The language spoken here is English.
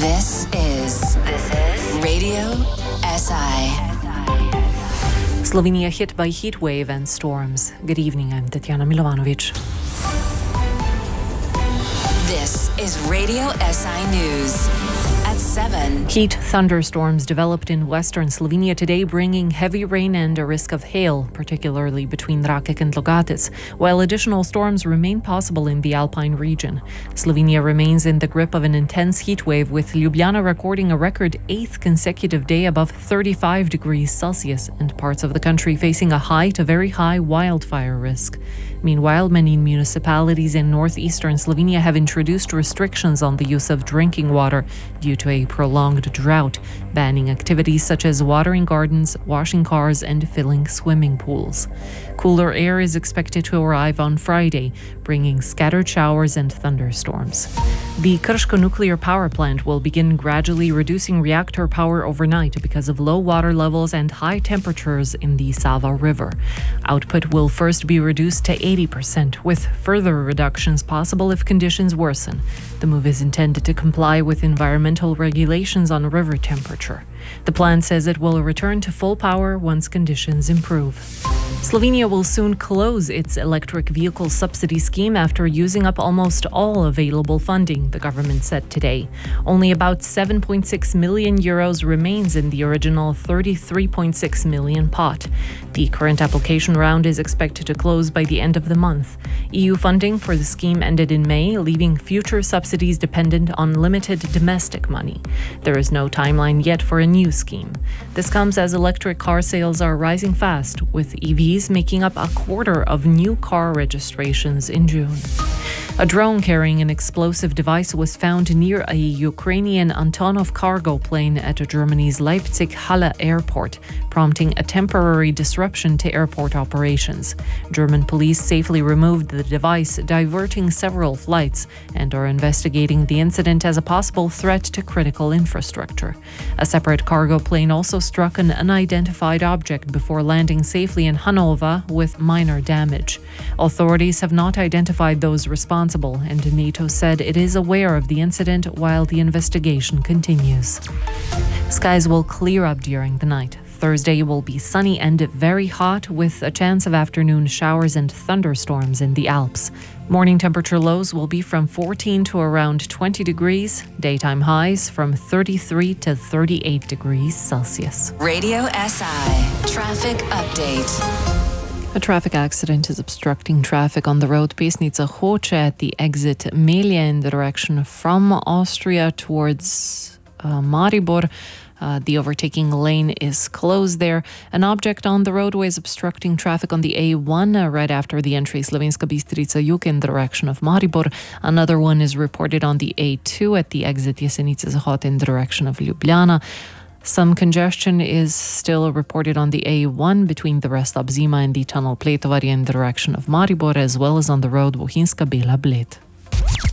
This is Radio SI. Slovenia hit by heat wave and storms. Good evening, I'm Tatiana Milovanovic. This is Radio SI News. At 7. Heat thunderstorms developed in western Slovenia today, bringing heavy rain and a risk of hail, particularly between Rakek and Logatec, while additional storms remain possible in the Alpine region. Slovenia remains in the grip of an intense heat wave, with Ljubljana recording a record 8th consecutive day above 35 degrees Celsius, and parts of the country facing a high to very high wildfire risk. Meanwhile, many municipalities in northeastern Slovenia have introduced restrictions on the use of drinking water due to a prolonged drought, banning activities such as watering gardens, washing cars, and filling swimming pools. Cooler air is expected to arrive on Friday, bringing scattered showers and thunderstorms. The Krško nuclear power plant will begin gradually reducing reactor power overnight because of low water levels and high temperatures in the Sava River. Output will first be reduced to 80%, with further reductions possible if conditions worsen. The move is intended to comply with environmental regulations on river temperature. The plant says it will return to full power once conditions improve. Slovenia will soon close its electric vehicle subsidy scheme after using up almost all available funding, the government said today. Only about 7.6 million euros remains in the original 33.6 million pot. The current application round is expected to close by the end of the month. EU funding for the scheme ended in May, leaving future subsidies dependent on limited domestic money. There is no timeline yet for a new scheme. This comes as electric car sales are rising fast, with EVs making up a quarter of new car registrations in June. A drone carrying an explosive device was found near a Ukrainian Antonov cargo plane at Germany's Leipzig-Halle airport, prompting a temporary disruption to airport operations. German police safely removed the device, diverting several flights, and are investigating the incident as a possible threat to critical infrastructure. A separate cargo plane also struck an unidentified object before landing safely in Hanover with minor damage. Authorities have not identified those responsible, and NATO said it is aware of the incident while the investigation continues. Skies will clear up during the night. Thursday will be sunny and very hot, with a chance of afternoon showers and thunderstorms in the Alps. Morning temperature lows will be from 14 to around 20 degrees. Daytime highs from 33 to 38 degrees Celsius. Radio SI Traffic Update. A traffic accident is obstructing traffic on the road Pesnica-Hoče at the exit Melje in the direction from Austria towards Maribor. The overtaking lane is closed there. An object on the roadway is obstructing traffic on the A1 right after the entry Slovenska Bistrica-Jug in the direction of Maribor. Another one is reported on the A2 at the exit Jesenice-Zahod in the direction of Ljubljana. Some congestion is still reported on the A1 between the Brestop Zima and the tunnel Pletovarje in the direction of Maribor, as well as on the road Bohinjska Bela Bled.